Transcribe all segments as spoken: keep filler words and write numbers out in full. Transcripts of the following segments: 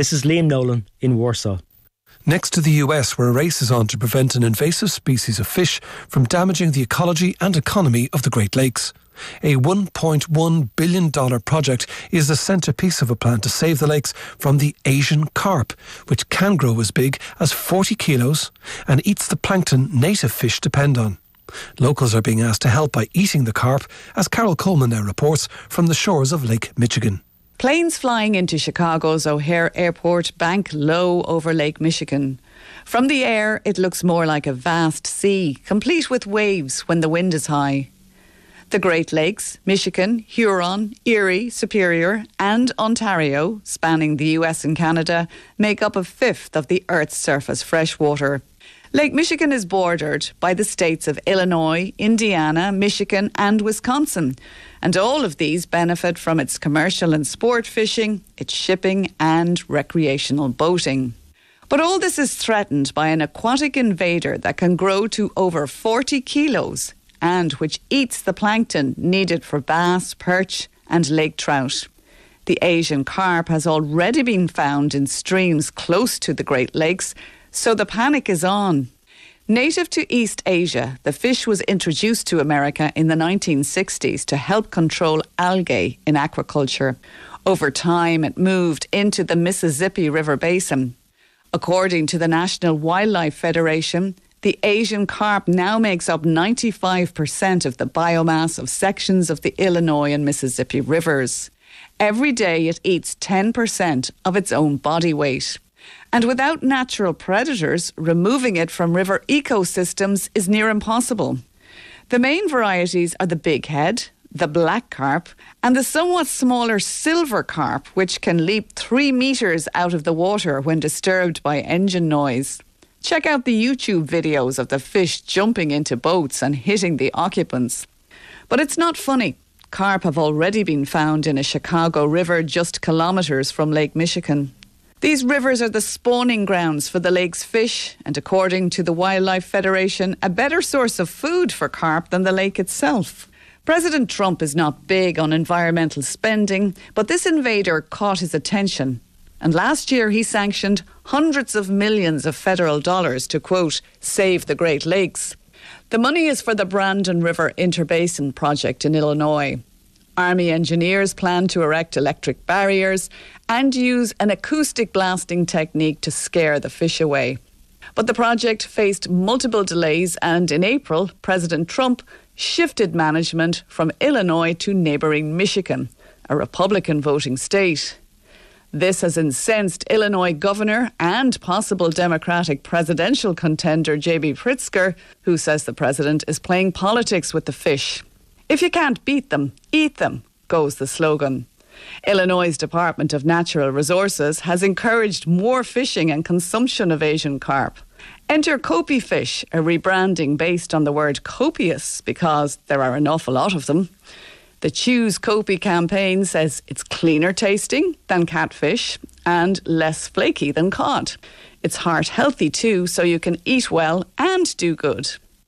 This is Liam Nolan in Warsaw. Next to the U S, where a race is on to prevent an invasive species of fish from damaging the ecology and economy of the Great Lakes. A one point one billion dollars project is the centrepiece of a plan to save the lakes from the Asian carp, which can grow as big as forty kilos and eats the plankton native fish depend on. Locals are being asked to help by eating the carp, as Carol Coleman now reports from the shores of Lake Michigan. Planes flying into Chicago's O'Hare Airport bank low over Lake Michigan. From the air, it looks more like a vast sea, complete with waves when the wind is high. The Great Lakes, Michigan, Huron, Erie, Superior and Ontario, spanning the U S and Canada, make up a fifth of the Earth's surface freshwater. Lake Michigan is bordered by the states of Illinois, Indiana, Michigan and Wisconsin, and all of these benefit from its commercial and sport fishing, its shipping and recreational boating. But all this is threatened by an aquatic invader that can grow to over forty kilos and which eats the plankton needed for bass, perch and lake trout. The Asian carp has already been found in streams close to the Great Lakes, so the panic is on. Native to East Asia, the fish was introduced to America in the nineteen sixties to help control algae in aquaculture. Over time, it moved into the Mississippi River Basin. According to the National Wildlife Federation, the Asian carp now makes up ninety-five percent of the biomass of sections of the Illinois and Mississippi rivers. Every day it eats ten percent of its own body weight. And without natural predators, removing it from river ecosystems is near impossible. The main varieties are the bighead, the black carp, and the somewhat smaller silver carp, which can leap three metres out of the water when disturbed by engine noise. Check out the YouTube videos of the fish jumping into boats and hitting the occupants. But it's not funny. Carp have already been found in a Chicago river just kilometres from Lake Michigan. These rivers are the spawning grounds for the lake's fish and, according to the Wildlife Federation, a better source of food for carp than the lake itself. President Trump is not big on environmental spending, but this invader caught his attention. And last year he sanctioned hundreds of millions of federal dollars to, quote, save the Great Lakes. The money is for the Brandon River Interbasin project in Illinois. Army engineers plan to erect electric barriers and use an acoustic blasting technique to scare the fish away. But the project faced multiple delays, and in April, President Trump shifted management from Illinois to neighbouring Michigan, a Republican voting state. This has incensed Illinois governor and possible Democratic presidential contender J B Pritzker, who says the president is playing politics with the fish. If you can't beat them, eat them, goes the slogan. Illinois' Department of Natural Resources has encouraged more fishing and consumption of Asian carp. Enter Kopi Fish, a rebranding based on the word copious because there are an awful lot of them. The Choose Kopi campaign says it's cleaner tasting than catfish and less flaky than cod. It's heart healthy too, so you can eat well and do good.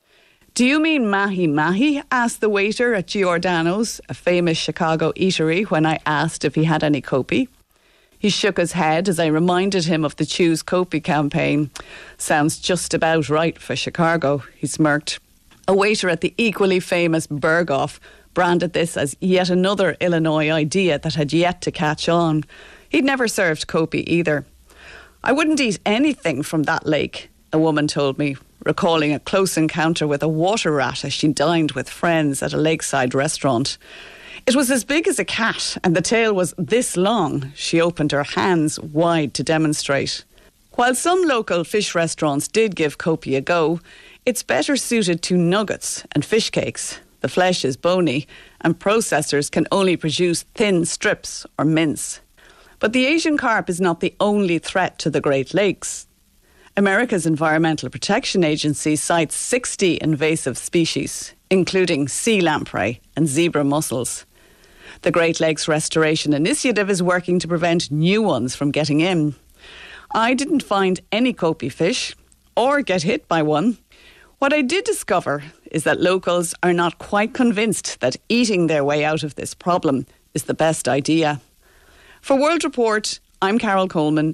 Do you mean mahi mahi? Asked the waiter at Giordano's, a famous Chicago eatery, when I asked if he had any Kopi. He shook his head as I reminded him of the Choose Kopi campaign. Sounds just about right for Chicago, he smirked. A waiter at the equally famous Berghoff branded this as yet another Illinois idea that had yet to catch on. He'd never served Kopi either. I wouldn't eat anything from that lake, a woman told me, recalling a close encounter with a water rat as she dined with friends at a lakeside restaurant. It was as big as a cat and the tail was this long. She opened her hands wide to demonstrate. While some local fish restaurants did give Kopi a go, it's better suited to nuggets and fish cakes. The flesh is bony and processors can only produce thin strips or mince. But the Asian carp is not the only threat to the Great Lakes. America's Environmental Protection Agency cites sixty invasive species, including sea lamprey and zebra mussels. The Great Lakes Restoration Initiative is working to prevent new ones from getting in. I didn't find any Kopi fish or get hit by one. What I did discover is that locals are not quite convinced that eating their way out of this problem is the best idea. For World Report, I'm Carol Coleman.